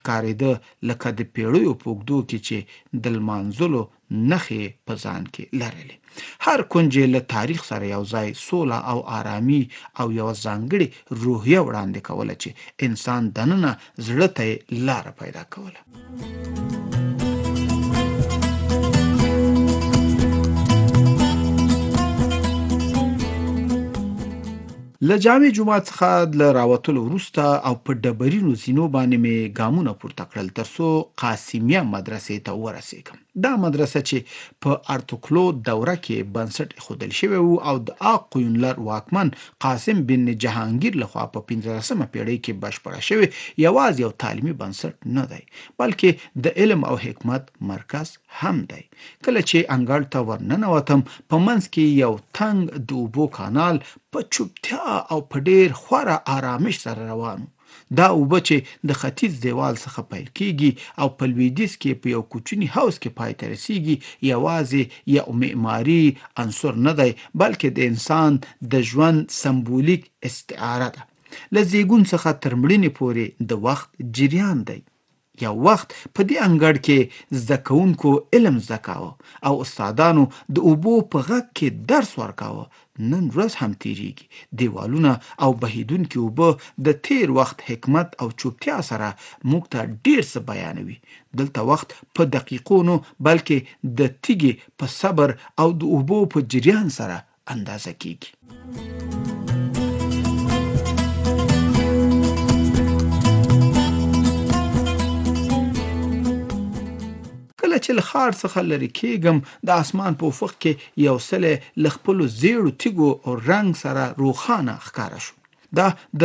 کارېده لکه د پیړیو په اوږدو کې چې د لمانځلو نښې په ځان کې لرلې. هر کونج یې له تاریخ سره یو ځای سوله او آرامي او یوه ځانګړې روحیه وړاندې کوله چې انسان دننه زړه ته یې لاره پیدا کوله. له جامع جومات څخه له راوتلو وروسته او په ډبرینو زینو باندې مې ګامونه پورته کړل ترڅو قاسمیه مدرسې ته ورسېږم. دا مدرسه چې په ارطغرل دوره کې بنسټ ایښودل شوی و او د آق قیونلر واکمن قاسم بن جهانګیر لخوا په 15مه پیړۍ کې بشپړه شوې یوازې یو تعلیمي بنسټ نه دی بلکې د علم او حکمت مرکز هم دی. کله چې انګړ ته ورننوتم په منځ کې یو تنګ د اوبو کانال په چوپتیا او په ډیر خوره آرامش سره روان و. دا اوبه چې د ختیځ دیوال څخه پیل کیږي او په لویدیځ کې په یو کوچني حوض کې پای ته رسیږي یوازې یو معماري عنصر نه دی بلکې د انسان د ژوند سمبولیک استعاره ده. له زیږون څخه تر مړینې پورې د وخت جریان دی. یو وخت په دې انګړ کې زده کوونکو علم زده کاوه او استادانو د اوبو په غږ کې درس ورکاوه. نن ورځ هم تیریږي. دیوالونه او بهیدونکي اوبه د تیر وخت حکمت او چوپتیا سره موږ ته ډیر څه بیانوي. دلته وخت په دقیقو نه بلکې د تیږې په صبر او د اوبو په جریان سره اندازه کیږي. کله چې له ښار څخه لرې کېږم د اسمان په افق کې یو سلی له خپلو زیړو تیږو او رنګ سره روښانه ښکاره شو. دا د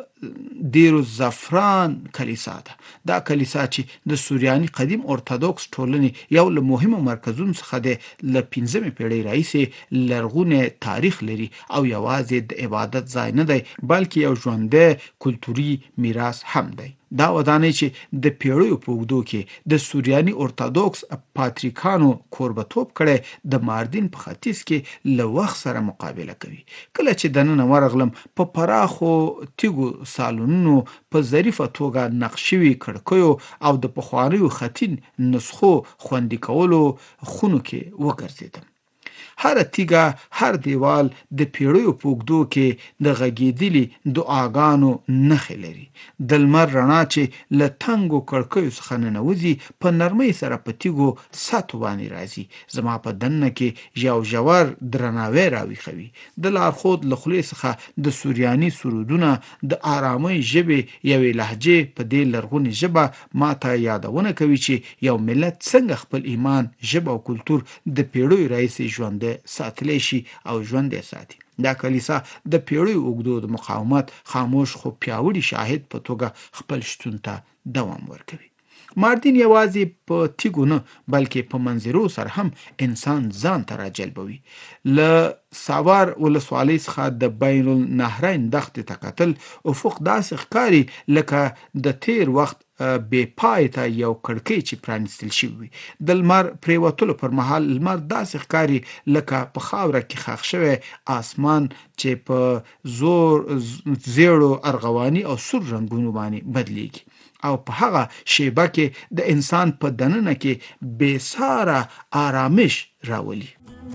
دیرو زعفران کلیسا ده. دا کلیسا چې د سوریاني قدیم ارتودکس ټولنې یو له مهمو مرکزونو څخه دی له 15مې پیړۍ راهیسې لرغونی تاریخ لري او یوازې د عبادت ځای نه دی بلکې یو ژوندی کلتوري میراث هم دی. دا ودانۍ چې د پیړیو په اوږدو کې د سوریاني ارتودکس پاتریکانو کوربتوب کړی د ماردین په ختیځ کې له وخت سره مقابله کوي. کله چې دننه ورغلم په پراخو تیږو سالونونو په ظریفه توګه نقش شوي کړکیو او د پخوانیو خطین نسخو خوندي کولو خونو کې وګرځېدم. هر تیږه هر دیوال د پیړیو په اوږدو کې د غږېدلي دعاګانو نښې لري. د لمر رڼا چې له تنګو کړکیو څخه ننوځي په نرمۍ سره په تیږو سطحو باندې راځي. زما په دننه کې یو ژور درناوی راویښوي. د لارښود له خولې څخه د سوریاني سرودونه د آرامۍ ژبې یوې لهجې په دې لرغونې ژبه ما ته یادونه کوي چې یو ملت څنګه خپل ایمان، ژبه او کلتور د پیړیو راهیسې ژوندی ساتلی شي او ژوندی ساتي. دا کلیسا د پیړیو اوږدو د مقاومت خاموش خو پیاوړي شاهد په توګه خپل شتون ته دوام ورکوي. ماردین یوازې په تیږو نه بلکې په منظرو سره هم انسان ځان ته راجلبوي. له ساوار ولسوالۍ څخه د بین النهرین دښتې ته کتل افق داسې ښکاري لکه د تیر وخت بې پای ته یو کړکۍ چې پرانیستل شوی وي. د لمر پریوتلو پر مهال لمر داسې ښکاري لکه په خاوره کې ښخ شوی آسمان چې په زیړو ارغواني او سور رنګونو باندې بدلیږي او په هغه شیبه کې د انسان په دننه کې بې ساره آرامش راولي.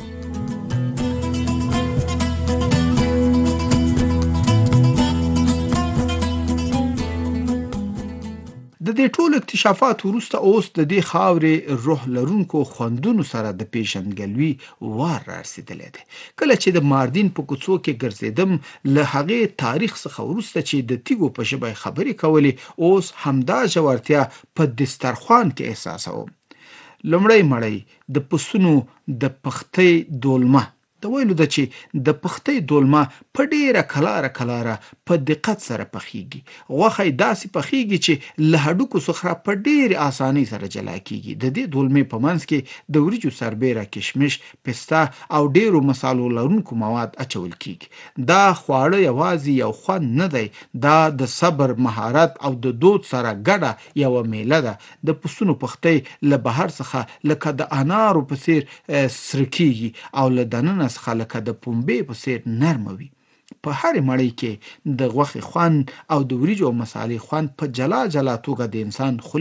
د دې ټولو اکتشافات وروسته اوس د دې خاورې روح لرونکو خوندونو سره د پیژندګلوي وار رارسېدلی دی. کله چې د ماردین په کوڅو کې ګرځېدم له هغې تاریخ څخه وروسته چې د تیږو په ژبه خبرې کولې اوس همدا ژورتیا په دسترخوان کې احساسوم. لومړی مړی د پسونو د پختۍ دولمه د ویلو ده چې د پختۍ دولمه په ډیره کلاره په دقت سره پخیږي. غوښه داسې پخیږي چې له هډوکو څخه په ډیره اسانۍ سره جلا کیږي. د دې دولمې په منځ کې د وریجو سربیره، کشمش، پسته او ډیرو مصالو لرونکو مواد اچول کیږي. دا خواړه یوازې یو خوند نه دی، دا د صبر، مهارت او د دود سره ګډه یوه میله ده. د پسونو پختۍ له بهر څخه لکه د انارو په څیر سره کیږي او له دننه څخه لکه د پنبې په څیر نرمه وي. په هر مړۍ کې د غوښې خوند او د وریجو او مصالې خوند په جلا جلا توګه د انسان